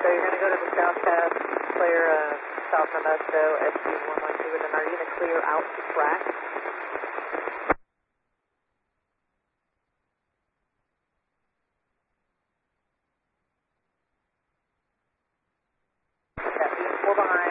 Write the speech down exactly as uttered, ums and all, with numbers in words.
you're going to go to the south path, clear uh, South Modesto, S U one one two, and then are you going to clear out to track? Yeah, four behind.